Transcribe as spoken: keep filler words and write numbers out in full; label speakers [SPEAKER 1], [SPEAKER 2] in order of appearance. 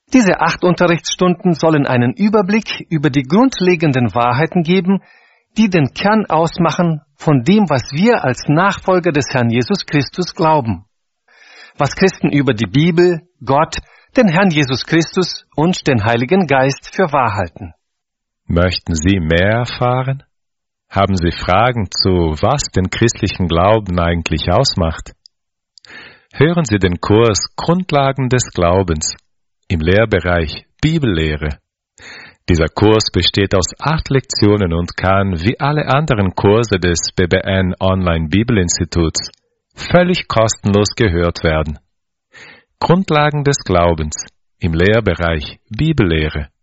[SPEAKER 1] Diese acht Unterrichtsstunden sollen einen Überblick über die grundlegenden Wahrheiten geben, die den Kern ausmachen von dem, was wir als Nachfolger des Herrn Jesus Christus glauben. Was Christen über die Bibel, Gott, den Herrn Jesus Christus und den Heiligen Geist für wahr halten.
[SPEAKER 2] Möchten Sie mehr erfahren? Haben Sie Fragen zu, was den christlichen Glauben eigentlich ausmacht? Hören Sie den Kurs Grundlagen des Glaubens im Lehrbereich Bibellehre. Dieser Kurs besteht aus acht Lektionen und kann, wie alle anderen Kurse des B B N Online Bibelinstituts, völlig kostenlos gehört werden. Grundlagen des Glaubens im Lehrbereich Bibellehre.